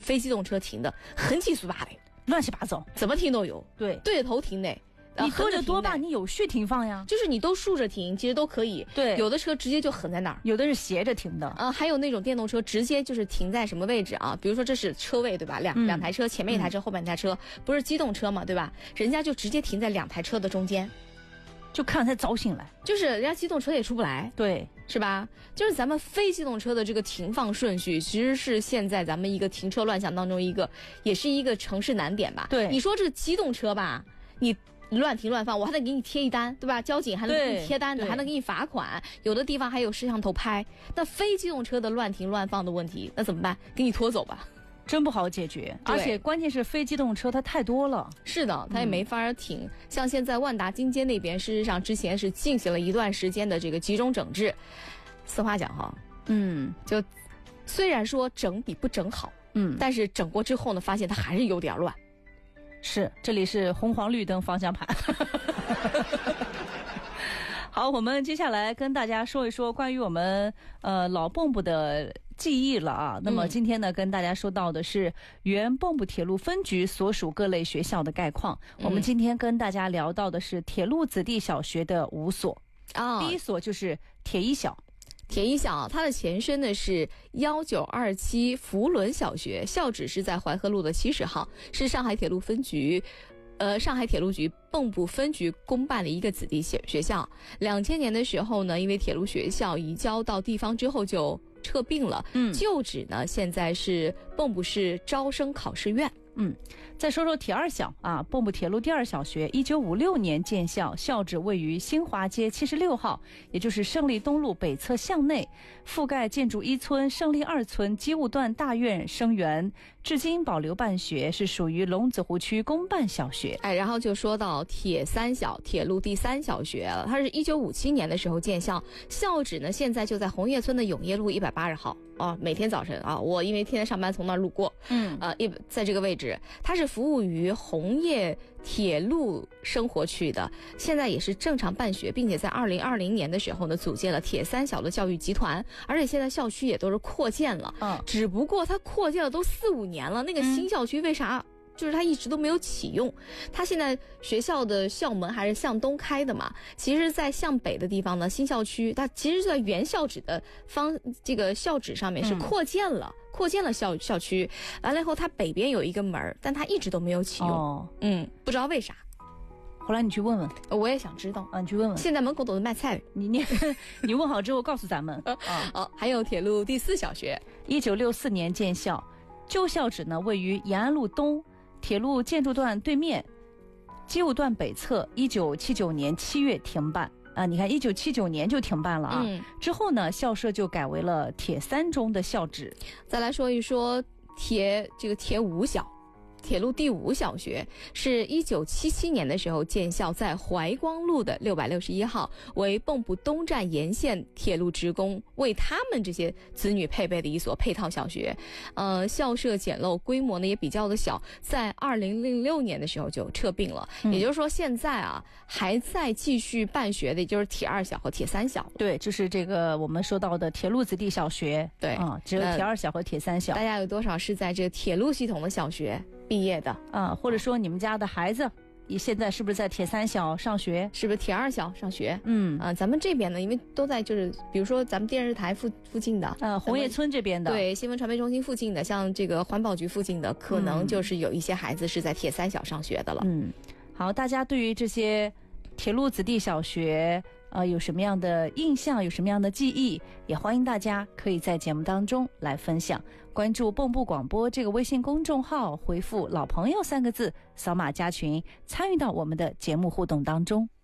非机动车停的很七俗八的， 乱七八糟， 怎么停都有， 对着头停的。 你多就多吧，你有序停放呀， 就是你都竖着停，其实都可以。 对， 有的车直接就横在那儿， 有的是斜着停的。 还有那种电动车直接就是停在什么位置啊？比如说这是车位对吧？两台车，前面一台车，后面一台车，不是机动车嘛，对吧？人家就直接停在两台车的中间， 就看才糟心来。 就是人家机动车也出不来， 对， 是吧？就是咱们非机动车的这个停放顺序，其实是现在咱们一个停车乱象当中也是一个城市难点吧？ 对， 你说这机动车吧，你乱停乱放，我还得给你贴一单，对吧？交警还能给你贴单的，还能给你罚款，有的地方还有摄像头拍。那非机动车的乱停乱放的问题，那怎么办？给你拖走吧， 真不好解决。而且关键是非机动车它太多了， 是的，它也没法停。像现在万达金街那边，事实上之前是进行了一段时间的这个集中整治。实话讲哈，就虽然说整比不整好，但是整过之后呢，发现它还是有点乱。 是，这里是红黄绿灯方向盘。好，我们接下来跟大家说一说关于我们老蚌埠的记忆了啊。那么今天呢，跟大家说到的是原蚌埠铁路分局所属各类学校的概况。我们今天跟大家聊到的是铁路子弟小学的5所第一所就是铁一小。 铁一小，它的前身呢是1927福伦小学，校址是在淮河路的70号，是上海铁路分局上海铁路局蚌埠分局公办的一个子弟学校。2000年的时候呢，因为铁路学校移交到地方之后就撤并了，旧址呢现在是蚌埠市招生考试院。 再说说铁二小啊，蚌埠铁路第二小学1956年建校，校址位于新华街76号，也就是胜利东路北侧巷内，覆盖建筑1村、胜利2村、机务段大院、生源，至今保留办学，是属于龙子湖区公办小学。 然后就说到铁三小，铁路第3小学了，它是1957年的时候建校，校址呢现在就在红叶村的永业路180号。每天早晨啊，我因为天天上班从那儿路过，在这个位置，它是服务于红叶铁路生活区的，现在也是正常办学，并且在2020年的时候呢，组建了铁三小的教育集团，而且现在校区也都是扩建了，只不过它扩建了都4、5年了，那个新校区为啥？就是它一直都没有启用，它现在学校的校门还是向东开的嘛。其实在向北的地方呢，新校区它其实就在原校址的这个校址上面是扩建了校区，完了以后它北边有一个门，但它一直都没有启用。不知道为啥。 后来你去问问， 我也想知道你去问问。 现在门口都是卖菜， 你问好之后告诉咱们。 还有铁路第4小学 ，1964年建校，旧校址呢位于延安路东。铁路建筑段对面，机务段北侧，1979年7月停办啊！你看，1979年就停办了啊。之后呢，校舍就改为了铁3中的校址。 再来说一说铁5小。铁路第5小学是1977年的时候建校，在怀光路的661号，为蚌埠东站沿线铁路职工为他们这些子女配备的一所配套小学。校舍简陋，规模呢也比较的小，在2006年的时候就撤并了。也就是说，现在啊还在继续办学的，就是铁2小和铁3小。 对，就是这个我们说到的铁路子弟小学。 对， 只有铁2小和铁3小。 大家有多少是在这个铁路系统的小学毕业的或者说你们家的孩子现在是不是在铁3小上学？ 是不是铁2小上学？咱们这边呢，因为都在就是比如说咱们电视台附近的红叶村这边的， 对，新闻传媒中心附近的，像这个环保局附近的，可能就是有一些孩子是在铁3小上学的了。 好，大家对于这些铁路子弟小学有什么样的印象，有什么样的记忆，也欢迎大家可以在节目当中来分享。关注蚌埠广播这个微信公众号，回复老朋友3个字，扫码加群，参与到我们的节目互动当中。